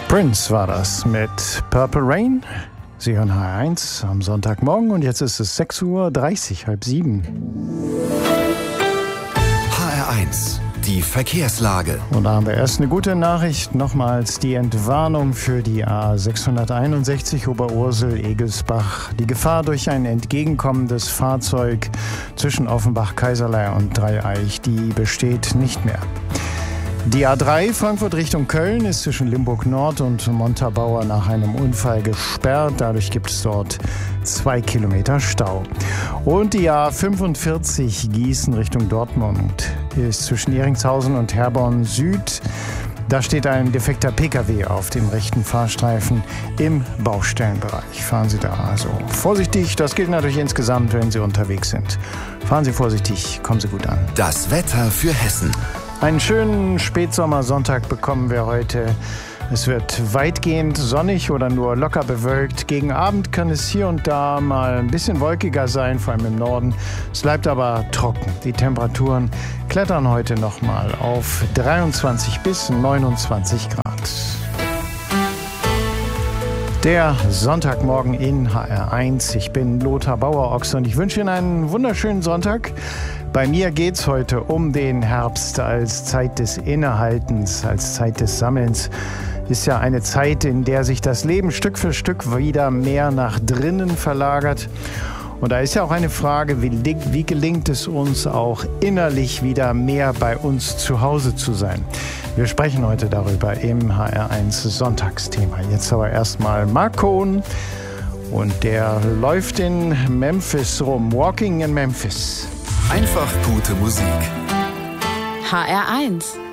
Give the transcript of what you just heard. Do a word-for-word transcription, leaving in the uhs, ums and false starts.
Prince war das mit Purple Rain. Sie hören H R eins am Sonntagmorgen und jetzt ist es sechs Uhr dreißig, halb sieben. H R eins, die Verkehrslage. Und da haben wir erst eine gute Nachricht. Nochmals die Entwarnung für die A sechshunderteinundsechzig Oberursel-Egelsbach. Die Gefahr durch ein entgegenkommendes Fahrzeug zwischen Offenbach, Kaiserlei und Dreieich, die besteht nicht mehr. Die A drei Frankfurt Richtung Köln ist zwischen Limburg Nord und Montabaur nach einem Unfall gesperrt. Dadurch gibt es dort zwei Kilometer Stau. Und die A fünfundvierzig Gießen Richtung Dortmund ist zwischen Ehringshausen und Herborn Süd. Da steht ein defekter Pkw auf dem rechten Fahrstreifen im Baustellenbereich. Fahren Sie da also vorsichtig. Das gilt natürlich insgesamt, wenn Sie unterwegs sind. Fahren Sie vorsichtig, kommen Sie gut an. Das Wetter für Hessen. Einen schönen Spätsommersonntag bekommen wir heute. Es wird weitgehend sonnig oder nur locker bewölkt. Gegen Abend kann es hier und da mal ein bisschen wolkiger sein, vor allem im Norden. Es bleibt aber trocken. Die Temperaturen klettern heute nochmal auf dreiundzwanzig bis neunundzwanzig Grad. Der Sonntagmorgen in H R eins. Ich bin Lothar Bauer-Ochs und ich wünsche Ihnen einen wunderschönen Sonntag. Bei mir geht's heute um den Herbst als Zeit des Innehaltens, als Zeit des Sammelns. Ist ja eine Zeit, in der sich das Leben Stück für Stück wieder mehr nach drinnen verlagert. Und da ist ja auch eine Frage, wie, wie gelingt es uns auch innerlich wieder mehr bei uns zu Hause zu sein? Wir sprechen heute darüber im H R eins Sonntagsthema. Jetzt aber erstmal Marc Cohn und der läuft in Memphis rum. Walking in Memphis. Einfach gute Musik. H R eins.